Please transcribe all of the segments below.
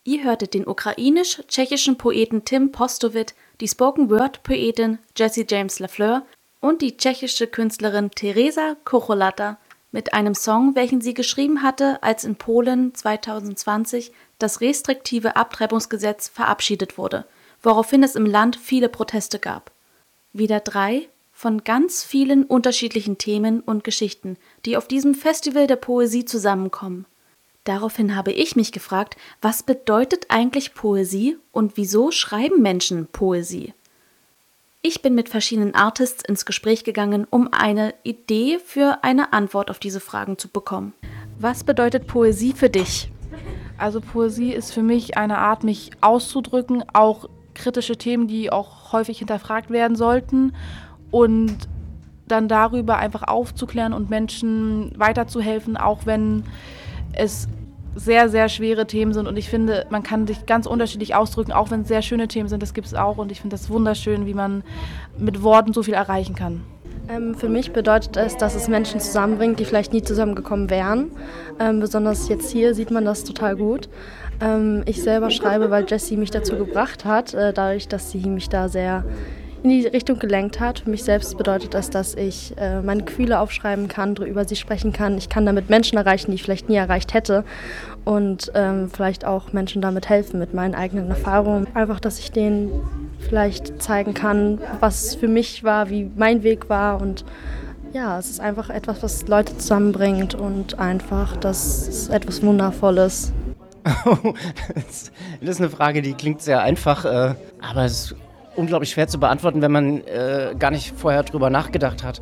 Ihr hörtet den ukrainisch-tschechischen Poeten Tim Postowit, die Spoken-Word-Poetin Jessie James Lafleur und die tschechische Künstlerin Teresa Kocholata mit einem Song, welchen sie geschrieben hatte, als in Polen 2020 das restriktive Abtreibungsgesetz verabschiedet wurde, woraufhin es im Land viele Proteste gab. Wieder 3 von ganz vielen unterschiedlichen Themen und Geschichten, die auf diesem Festival der Poesie zusammenkommen. Daraufhin habe ich mich gefragt, was bedeutet eigentlich Poesie und wieso schreiben Menschen Poesie? Ich bin mit verschiedenen Artists ins Gespräch gegangen, um eine Idee für eine Antwort auf diese Fragen zu bekommen. Was bedeutet Poesie für dich? Also Poesie ist für mich eine Art, mich auszudrücken, auch kritische Themen, die auch häufig hinterfragt werden sollten und dann darüber einfach aufzuklären und Menschen weiterzuhelfen, auch wenn es sehr, sehr schwere Themen sind. Und ich finde, man kann sich ganz unterschiedlich ausdrücken, auch wenn es sehr schöne Themen sind, das gibt es auch. Und ich finde das wunderschön, wie man mit Worten so viel erreichen kann. Für mich bedeutet es, dass es Menschen zusammenbringt, die vielleicht nie zusammengekommen wären. Besonders jetzt hier sieht man das total gut. Ich selber schreibe, weil Jessie mich dazu gebracht hat, dadurch, dass sie mich da sehr in die Richtung gelenkt hat. Für mich selbst bedeutet das, dass ich meine Gefühle aufschreiben kann, über sie sprechen kann. Ich kann damit Menschen erreichen, die ich vielleicht nie erreicht hätte und vielleicht auch Menschen damit helfen mit meinen eigenen Erfahrungen. Einfach, dass ich denen vielleicht zeigen kann, was für mich war, wie mein Weg war und ja, es ist einfach etwas, was Leute zusammenbringt und einfach, das ist etwas Wundervolles. Das ist eine Frage, die klingt sehr einfach, aber es ist unglaublich schwer zu beantworten, wenn man gar nicht vorher drüber nachgedacht hat.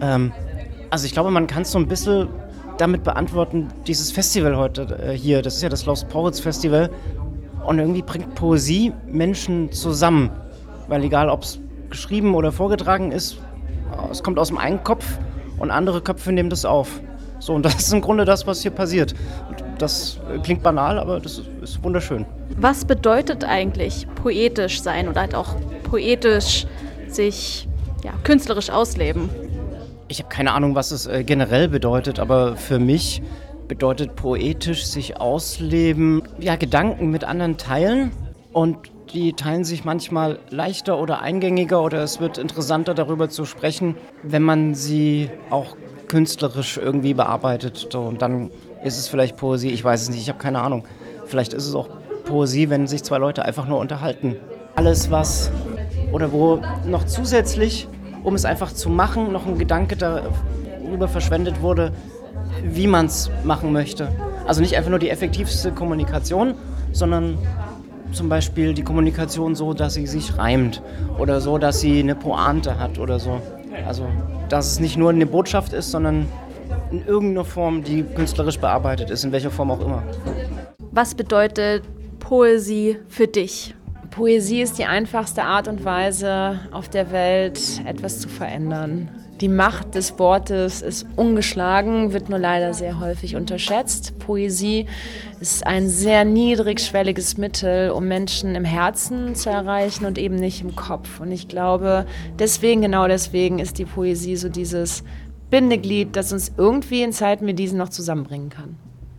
Also ich glaube, man kann es so ein bisschen damit beantworten, dieses Festival heute hier, das ist ja das Lost Poets Festival und irgendwie bringt Poesie Menschen zusammen, weil egal, ob es geschrieben oder vorgetragen ist, es kommt aus dem einen Kopf und andere Köpfe nehmen das auf. So, und das ist im Grunde das, was hier passiert. Das klingt banal, aber das ist wunderschön. Was bedeutet eigentlich poetisch sein oder halt auch poetisch sich künstlerisch ausleben? Ich habe keine Ahnung, was es generell bedeutet, aber für mich bedeutet poetisch sich ausleben, Gedanken mit anderen teilen und die teilen sich manchmal leichter oder eingängiger oder es wird interessanter darüber zu sprechen, wenn man sie auch künstlerisch irgendwie bearbeitet. So, und dann ist es vielleicht Poesie, ich weiß es nicht, ich habe keine Ahnung. Vielleicht ist es auch Poesie, wenn sich 2 Leute einfach nur unterhalten. Alles was, oder wo noch zusätzlich, um es einfach zu machen, noch ein Gedanke darüber verschwendet wurde, wie man es machen möchte. Also nicht einfach nur die effektivste Kommunikation, sondern zum Beispiel die Kommunikation so, dass sie sich reimt oder so, dass sie eine Pointe hat oder so. Also, dass es nicht nur eine Botschaft ist, sondern in irgendeiner Form, die künstlerisch bearbeitet ist, in welcher Form auch immer. Was bedeutet Poesie für dich? Poesie ist die einfachste Art und Weise auf der Welt, etwas zu verändern. Die Macht des Wortes ist ungeschlagen, wird nur leider sehr häufig unterschätzt. Poesie ist ein sehr niedrigschwelliges Mittel, um Menschen im Herzen zu erreichen und eben nicht im Kopf. Und ich glaube, genau deswegen ist die Poesie so dieses Bindeglied, das uns irgendwie in Zeiten wie diesen noch zusammenbringen kann.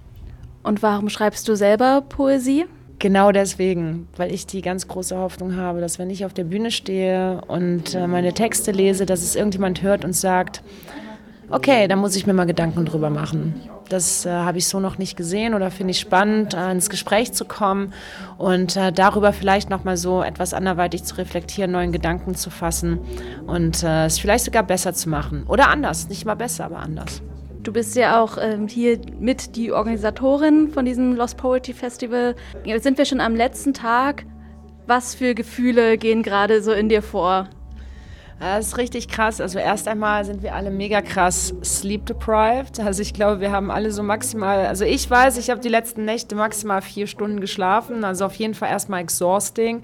Und warum schreibst du selber Poesie? Genau deswegen, weil ich die ganz große Hoffnung habe, dass wenn ich auf der Bühne stehe und meine Texte lese, dass es irgendjemand hört und sagt, okay, da muss ich mir mal Gedanken drüber machen. Das habe ich so noch nicht gesehen oder finde ich spannend, ins Gespräch zu kommen und darüber vielleicht nochmal so etwas anderweitig zu reflektieren, neuen Gedanken zu fassen und es vielleicht sogar besser zu machen. Oder anders, nicht mal besser, aber anders. Du bist ja auch hier mit die Organisatorin von diesem Lost Poetry Festival. Jetzt sind wir schon am letzten Tag. Was für Gefühle gehen gerade so in dir vor? Das ist richtig krass. Also erst einmal sind wir alle mega krass sleep deprived. Also ich glaube, wir haben alle so maximal, also ich weiß, ich habe die letzten Nächte maximal 4 Stunden geschlafen. Also auf jeden Fall erstmal exhausting,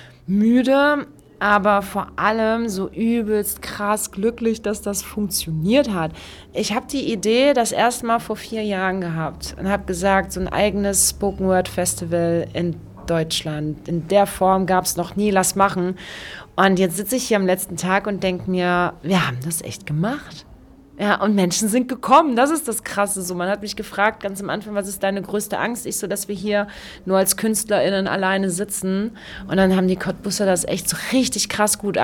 müde. Aber vor allem so übelst krass glücklich, dass das funktioniert hat. Ich habe die Idee das erste Mal vor 4 Jahren gehabt und habe gesagt, so ein eigenes Spoken Word Festival in Deutschland. In der Form gab es noch nie, lass machen. Und jetzt sitze ich hier am letzten Tag und denke mir, wir haben das echt gemacht. Ja, und Menschen sind gekommen, das ist das Krasse. So, man hat mich gefragt ganz am Anfang, was ist deine größte Angst? Ich so, dass wir hier nur als KünstlerInnen alleine sitzen. Und dann haben die Cottbusser das echt so richtig krass gut